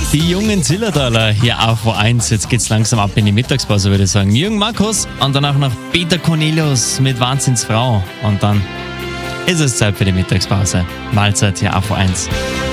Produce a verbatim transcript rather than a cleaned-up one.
Die jungen Zillertaler hier auf O eins. Jetzt geht's langsam ab in die Mittagspause, würde ich sagen. Jürgen Markus und danach noch Peter Cornelius mit Wahnsinnsfrau. Und dann ist es Zeit für die Mittagspause. Mahlzeit hier auf O eins.